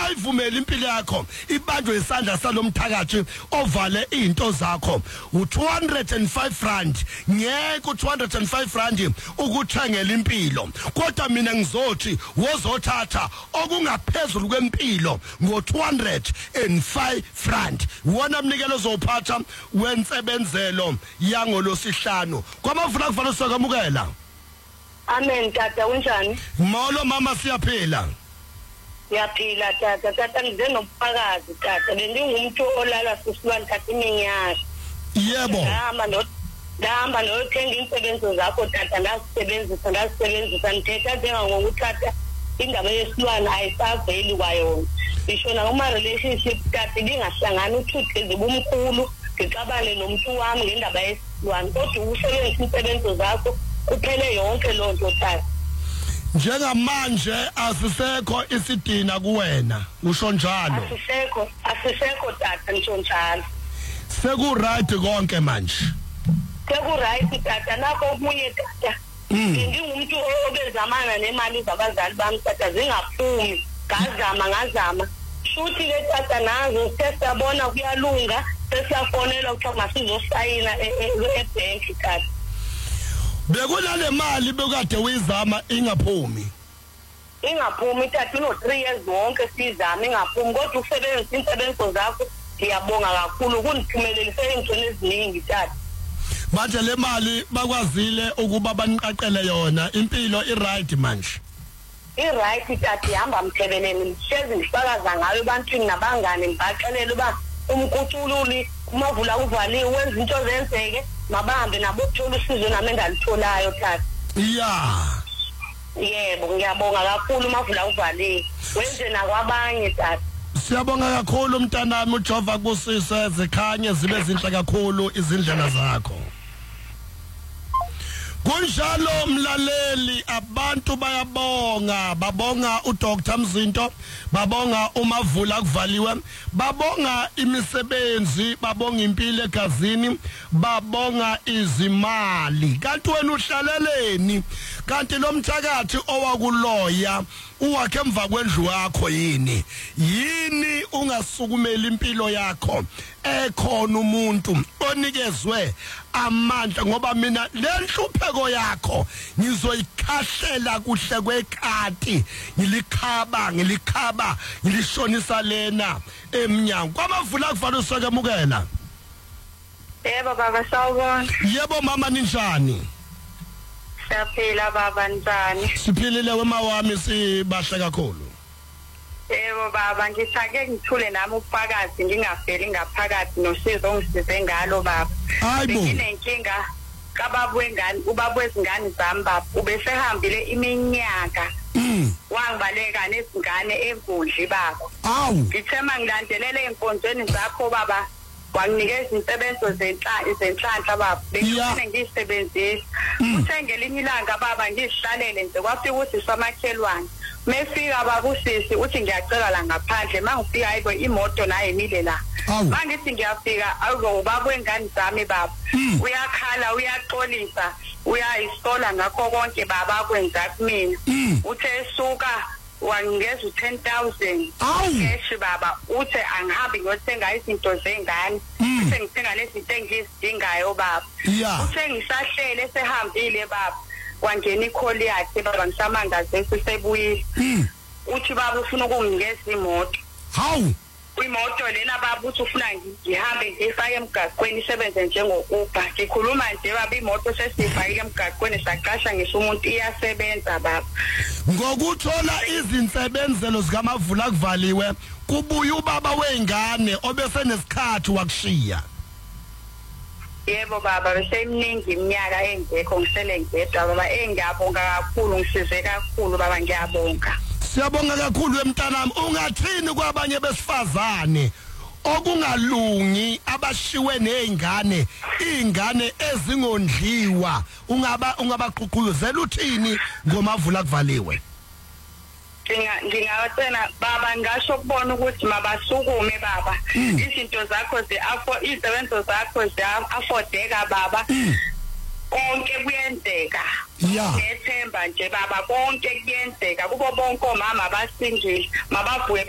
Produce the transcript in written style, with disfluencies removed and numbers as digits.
ungayivumela impilo yakho ibanjwe isandla salomthakathi ovale izinto zakho u205 rand ngeke u205 rand ukuthengela impilo kodwa mina ngizothi wozothatha okungaphezulu kwempilo ngo205 rand wona mnikelo ozophatha wensebenzelo yangolosihlanu kwamavula kufanele sokamukela. Amen tata unjani? Molo mama siyaphila. Siyaphila tata ngize nomphakazi tata bengiyumuntu olala sisiwana tata iminyaka. Yebo. Ngihamba nothenga insebenzo zakho tata ngasebenzisa ngithetha njengokuthi tata indaba yesilwana ayisaveli kwayona. Ngisho na uma relationship tata lingahlangana uthuthe ubumkhulu ngixabane nomuntu wami ngendaba yesilwana kodwa usebenzisa insebenzo zakho kuphele yonke lonto tata. Njengamanje asisekho isidina kuwena usho njalo. Asisekho tata ngisho njalo. Seku right konke manje. Seku right tata nakho omunye tata. Ngingumuntu obezamana nemali zabazali bami tata zingaphumi ngazama. Shuthi le tata nazo sesabona kuyalunga sesiyafonela ukuthi masizosayina ebank tata. Bekulale mali bekade uyizama ingaphumi. Ingaphumi tata no 3 years wonke sizama ingaphumi kodwa usebenzisa insebenzo zakho ngiyabonga kakhulu kuniphumelelise ingcono eziningi tata. Manje le mali bakwazile ukuba baniqaqele yona impilo iright manje. Iright tata ihamba mthebeleni mhlezi ngifakaza ngayo ebantwini nabangane ngibaqelele uba umkucululi umavula uvaliwe wenza into zenzeke mabahambe nabo ukuthola usizo nami endalitholayo tata. Yeah. Yebo ngiyabonga kakhulu umavula uvaliwe wenze nakwabanye tata. Siyabonga kakhulu mntanami uJehova kusise zikhanye zibe zinhle kakhulu izindlela zakho. Kunjalo mlaleli abantu babonga uDr Mzinto babonga umavula kuvaliwe babonga imisebenzi babonga impilo egazini babonga izimali kanti wena uhlaleleni kanti lo mthakathi owakuloya uwakhe emva kwendlu yakho yini ungasukumela impilo yakho ekhona umuntu onikezwe amandla ngoba mina lenhlupheko yakho ngizoyikhahlela kuhle kwekati ngilikhaba ngilishonisa lena emnyango kwamavula kufanele usakemukela. Yebo baba sawubona. Yebo mama ninjani? Siyaphila baba njani? Siphilile wema wami sibahle kakhulu. Yebo baba ngithake ngithule nami ubufakazi ngingafeli ngaphakathi nosizo ngisize ngalo baba. Hayibo. Nginenkinga ubaba wezingane zami baba ubesehambile iminyaka. Wangibaleka nezingane enkundli baba. Awu. Ngithema ngilandelele enkonzweni zakho baba. Wanginikeza insebenzo zenhlanhla baba bengifune ngiyisebenzise uthe ngelinye ilanga baba ngihlalele nje kwafika ukuthi samakhelwane mefika baba usisi uthi ngiyacela la ngaphandle mangifika hayibo imoto nayo emile la mangithi ngiyafika awubaba wengane zami baba uyakhala uyaxolisa uyayisola ngakho konke baba akwenza kumina uthe suka wangeza u10,000 cash baba uthi angihambi ngiyothenga izinto zengane uthe ngithenga lezinto engizidingayo baba uthe ngisahlele sehambile baba kwangena ikholi yakhe baba ngisamangaze sisebuyile uthi baba ufuna ukunginikeza imoto hawu imoto lena baba uthi ufuna ngihambe ngifake emgaqweni isebenze njengokuba ngikhuluma nje baba imoto sesifayile emgaqweni saqasha ngisho umuntu iyasebenza baba ngokuthola izinsebenzelo zikamavula kuvaliwe kubuya ubaba wengane obese nesikhathi wakushiya. Yebo baba bese iminingi iminyaka engekho ngisele ngedwa baba engiyabonga kakhulu ngisize kakhulu baba ngiyabonga. Siyabonga kakhulu emntanami ungathini kwabanye besifazane okungalungi abashiwe nezingane ezingondliwa ungabaqhuqhuzela uthini ngomavula kuvaliwe. Ngingawatshela baba ngasho kubona ukuthi mabasukume baba izinto zakho izisebenzo zakho ziyaffordeka baba konke kuyenzeka ngethemba nje baba konke kuyenzeka kubo bonke omama abasingile mabavuye